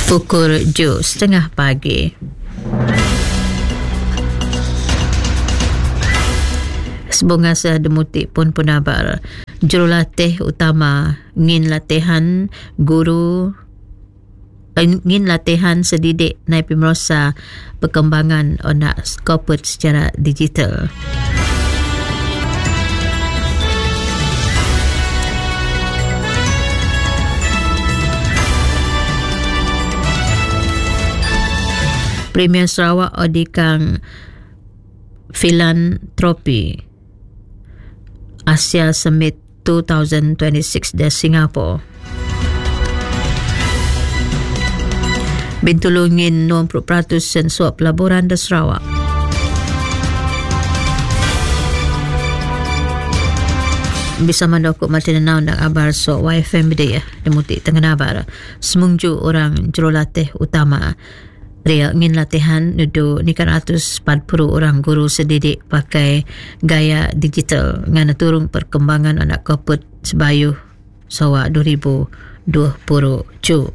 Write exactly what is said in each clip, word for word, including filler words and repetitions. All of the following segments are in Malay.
Pukul tujuh setengah pagi. Sebunga sedemutik pun penabar. Jurulatih utama ngin latihan guru ingin latihan sedidik naik pemerosa perkembangan onak corporate secara digital. Premier Sarawak odikang filantropi Asia Summit dua ribu dua puluh enam di Singapura. Bintulungin enam puluh peratus sensuap pelaburan di Sarawak. Bisa mendokuk mati nanau dan abar so Y F M dia demutik tengah abar. Semungju orang jurulatih utama Ria ngin latihan nudu nikan ratus empat puluh orang guru sedidik pakai gaya digital ngana turung perkembangan anak corporate sebayuh sawa dua ribu dua puluh cu.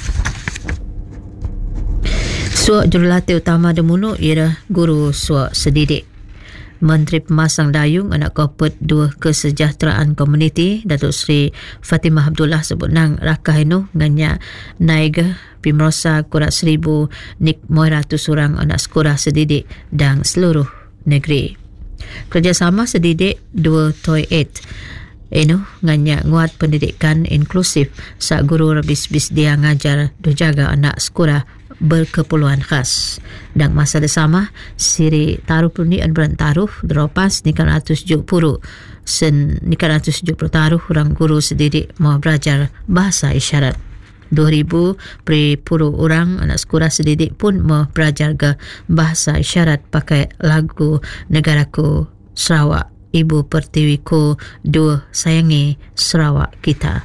Suak jurulatih utama demunu ialah guru suak sedidik. Menteri Pemasang Dayung anak corporate dua kesejahteraan komuniti Datuk Seri Fatimah Abdullah sebut nang rakah inu nganya naik pimerosa kurat seribu nik moi ratus orang anak sekolah sedidik dan seluruh negeri. Kerjasama sedidik dua toy eight inu nganya nguat pendidikan inklusif sa guru bis-bis dia ngajar do jaga anak sekolah berkeperluan khas. Dan masa bersama siri taruh pernian berantaruh dropas nikan ratus tujuh puluh sen nikan ratus tujuh puluh taruh orang guru sedidik mau belajar bahasa isyarat. dua ribu puluh orang anak sekolah sedidik pun mau belajar ke bahasa isyarat pakai lagu Negaraku Sarawak, Ibu Pertiwiku, dua sayangi Sarawak kita.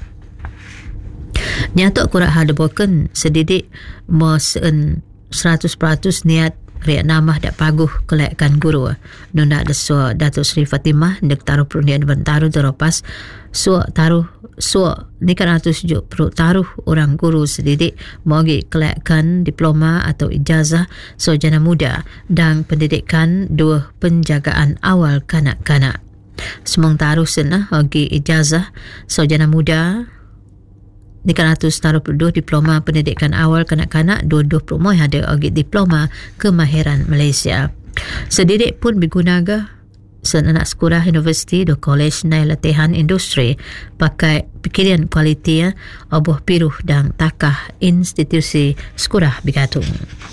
Nyatok kurak hadabokan sedidik mosen seratus peratus niat riak namah dak paguh kelekkan guru. Nunda desua Datuk Seri Fatimah dek taruh perundian bentaru teropas suak taruh suak nikan ratus tujuh puluh taruh orang guru sedidik mogi kelekkan diploma atau ijazah sarjana muda dan pendidikan dua penjagaan awal kanak-kanak. Semong taruh senah bagi ijazah sarjana muda nikan ratus taruh dua diploma pendidikan awal kanak-kanak dua ratus dua puluh moi ada agi diploma kemahiran Malaysia. Sedidik pun digunakan sen anak sekolah universiti do college nai latihan industri pakai pikiran kualiti ya oboh piruh dan takah institusi sekolah bigatung.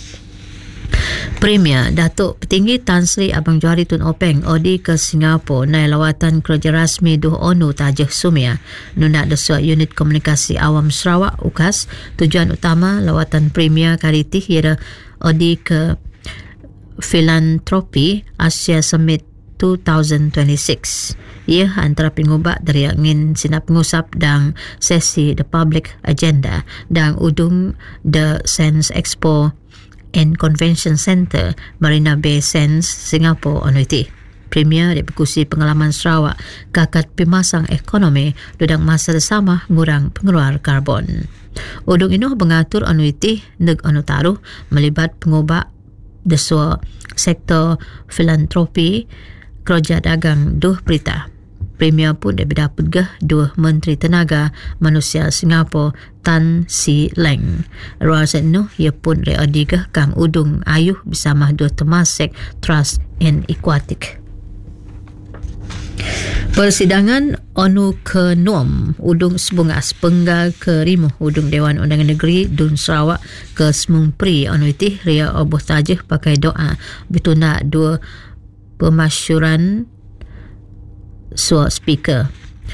Premier Datuk Petinggi Tan Sri Abang Johari Tun Openg odi ke Singapura nai lawatan kerja rasmi duh O N U Tajah Sumia nuna desua unit komunikasi awam Sarawak U K A S. Tujuan utama lawatan Premier Karitih ialah odi ke filantropi Asia Summit dua ribu dua puluh enam. Ia antara pengubah dari angin sinap pengusap dan sesi The Public Agenda dan udung The Sense Expo and Convention Centre Marina Bay Sands Singapore Onuiti. Premier dibekusi pengalaman Sarawak kakat pemasang ekonomi dudang masa bersama ngurang pengeluar karbon. Udung ini mengatur Onuiti neg Onutaruh melibat pengubah desua sektor filantropi kerja dagang duh berita. Premier pun dapat gah dua Menteri Tenaga Manusia Singapura Tan Si Leng. Ruasan no ia pun readigah kang udung ayuh bersama dua Temasek Trust and Aquatic. Persidangan O N U ke enam udung sebungas penggal ke rimuh udung Dewan Undangan Negeri Dun Sarawak ke Semung Pri O N U itih ria oboh tajah pakai doa betuna dua pemasyuran suak speaker.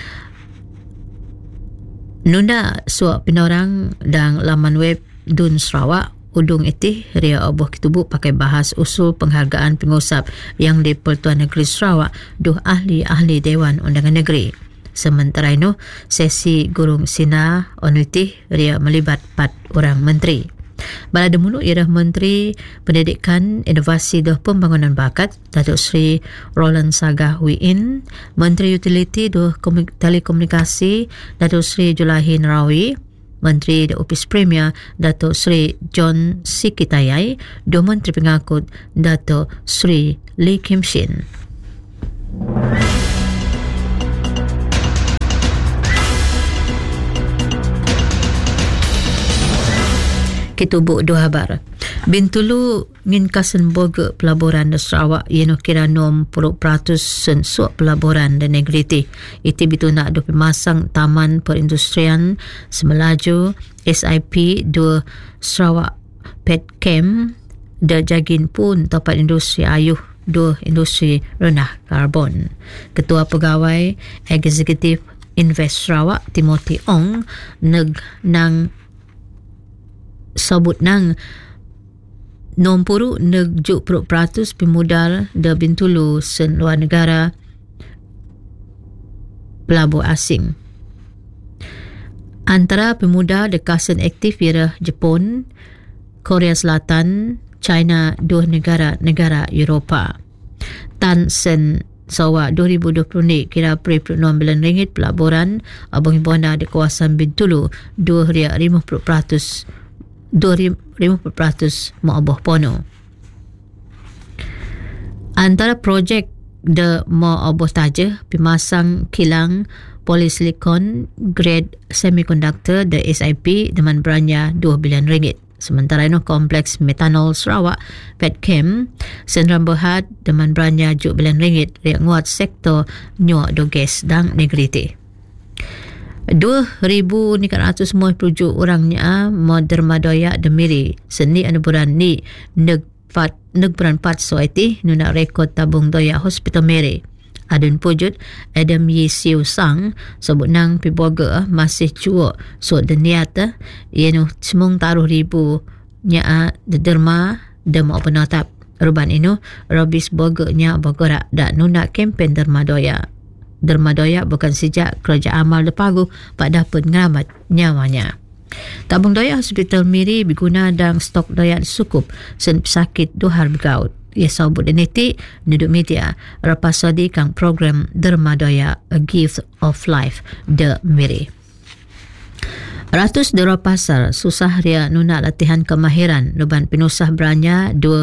Nunda suak pinorang dan laman web Dun Sarawak udung itih ria oboh kitubu pakai bahas usul penghargaan pengusap yang di Pertuan Negeri Sarawak duh ahli-ahli Dewan Undangan Negeri. Sementara itu sesi gurung sina O N U itih ria melibat empat orang menteri. Balada mulu ialah Menteri Pendidikan, Inovasi dan Pembangunan Bakat Datuk Seri Roland Sagah Wiin, Menteri Utiliti dan Telekomunikasi Datuk Seri Julahi Narawi, Menteri di Opis Premier Dato' Sri John Sikitayai, dua Menteri Pengangkut Dato' Sri Lee Kim Shin. Kita buat dua habar. Bintulu ngin kasen boga pelaburan di Sarawak iano kira enam puluh peratus sen suak pelaburan dan negeri ti. Iti bitu nak dopi masang Taman Perindustrian Semelaju S I P dua Sarawak Petchem da jagin pun tempat industri ayuh dua industri rendah karbon. Ketua Pegawai Eksekutif Invest Sarawak Timothy Ong neg nang sabut nang enam puluh neg juk peratus pemudal da Bintulu sen luar negara pelabur asing. Antara pemuda de kasen aktif ialah Jepun, Korea Selatan, China, dua negara-negara Eropah. Tan sen Sawa dua ribu dua puluh ni kira enam puluh enam bilion ringgit pelaburan abang ibunda di kawasan Bintulu dua hingga lima puluh peratus lima puluh peratus Mo'oboh Pono. Antara projek de Mo'oboh Taja pemasang kilang polisilikon grade semiconductor de S I P dengan belanja dua bilion ringgit. Sementara itu kompleks metanol Sarawak Petchem senram berhad dengan belanja dua bilion ringgit yang nguat sektor nyok do gas dan negeri ti. dua ribu tiga ratus sembilan puluh tujuh orangnya modermadoya demiri seni anuburan ni neg pat neg beran pat soiti nuna rekod tabung doya hospital Mary adun pujud Adam Yi Siu Sang sebut nang piboga masih cuo so deniata yenu semung taruh ribu nya de derma de mau penatap ruban inu robis boga nya bogora dak nuna kempen dermadoya dermadoya bukan sejak kerja amal lepagu pak dapat ngeramat nyawanya. Tabung doya hospital Miri berguna dan stok doya cukup sen pesakit duhar bergaut. Ia sabut deniti nuduk media rapasadi kang program dermadoya A Gift of Life de Miri. Ratus dera pasar susah ria nuna latihan kemahiran luban penusah beranya dua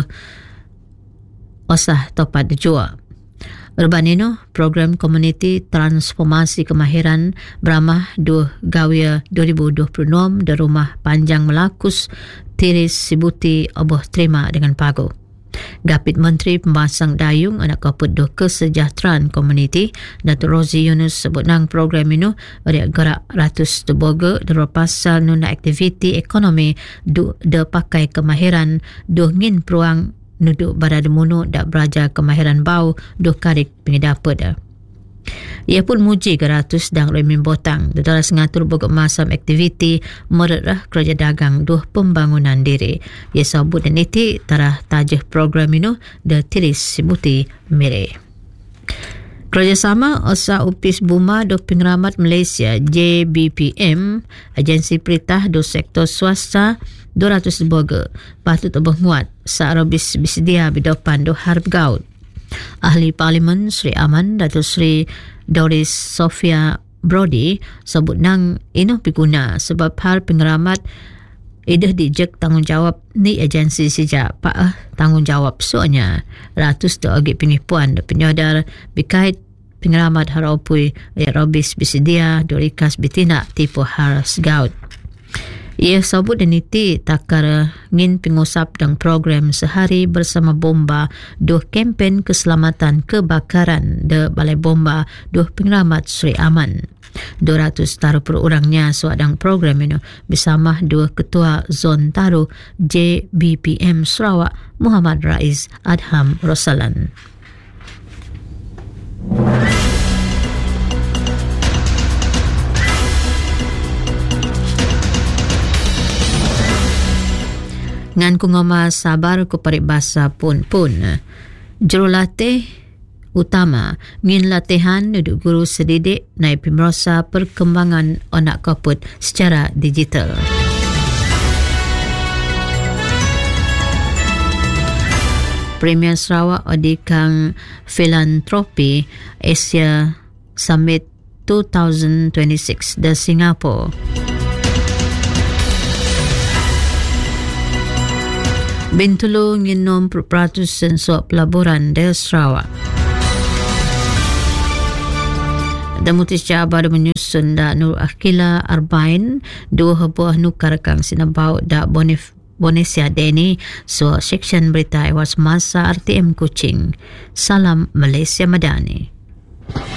osah topat jua. Urban ini program komuniti transformasi kemahiran beramah dua gawia dua ribu dua puluh enam di rumah panjang Melakus Tiris Sibuti oboh terima dengan pagu. Gapit Menteri Pembasang Dayung anak kaput do kesejahteraan komuniti Dato' Rozi Yunus sebut nang program ini riak gerak ratus teboga dari pasal nuna aktiviti ekonomi du de pakai kemahiran do ngin peruang nuduk barada munu dak beraja kemahiran bau do karik pengidapa dah. Ia pun muji ke ratus dan remin botang dalam sengatur bogok masam aktiviti mererah kerja dagang duh pembangunan diri. Ia sabut dan iti tarah tajah program ini de Tiris Sibuti Miri. Kerjasama Osa Upis Buma do Pengeramat Malaysia J B P M agensi peritah do sektor swasta dua ratus boga patut bermuat saarabis bisedia bidopan do harb gaut. Ahli Parlimen Sri Aman Dato' Sri Doris Sofia Brody sebut nang ino piguna sebab hal pengeramat idah dijek tanggungjawab ni agensi sejak pak tanggungjawab soalnya ratus do agi pengipuan do penyodar bikait pengeramat haropui ya robis bisedia do rikas bitina tipu haras gaut. Ia sabut dan iti takar ngin pengusap dan program sehari bersama bomba doh kempen keselamatan kebakaran de Balai Bomba doh Pengeramat Sri Aman. dua ratus taruh per orangnya suadang program ini bersama dua ketua zon taruh J B P M Sarawak Muhammad Rais Adham Rosalan. Ngan ku ngoma sabar ku paribasa pun pun. Jurulatih utama ngin latihan duduk guru sedidik naik pemerosa perkembangan anak kaput secara digital. Premier Sarawak odikang filantropi Asia Summit dua ribu dua puluh enam di Singapura. Bintulung nginom peratusan suap pelaburan Del Sarawak. Damutis Jabba da menyusun da Nur Akila Arbain dua buah nukar kang sinabau da Bonif Bonesia Deni so seksyen berita Ewas Masa R T M Kuching. Salam Malaysia Madani.